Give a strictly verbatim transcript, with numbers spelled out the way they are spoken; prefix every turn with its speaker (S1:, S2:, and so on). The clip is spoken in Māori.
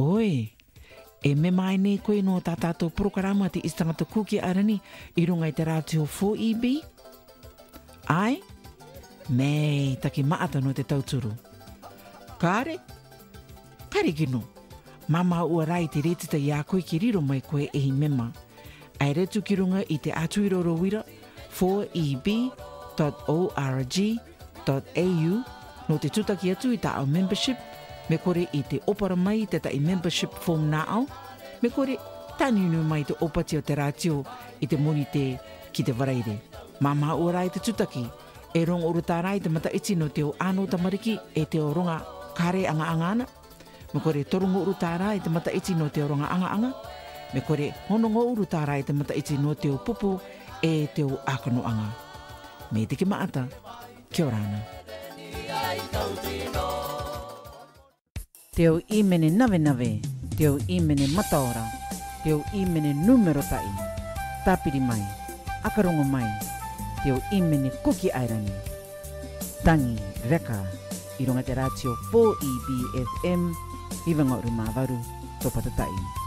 S1: Oi, e me mai nei koe no tā tātou programa te istangata kuki arani I runga I te rātio four E B? Ai? Mei, taki maata no te tauturu. Kāre? Kare kino. Mama ua rai te retita I a koe ki riro mai koe e hi mema. Ai retu ki runga I te atuiroro wira four E B dot org dot A U no te tutaki atu I ta au membership me kore I te opara mai te tai membership form na au me kore taninu mai te opati o te rātio I te moni te ki te waraire. Mama ua rai te tutaki e rongo uru tā rai te mata iti no te o ano tamariki e te o ronga kare anga anga ana. Me kore torongo uru tā rai te mata iti no te o ronga anga anga. Me kore honongo uru tā rai te mata iti no te o pupu e te o akono anga. Me te ki maata, kia orana. Te o imene nave nave, te o imene mataora, te o imene numero tai, tapiri mai, akarongo mai, te o imene kuki airani. Tangi, reka, I runga te rātio four E B F M, Iwanga Uru Māwaru, tō patatai.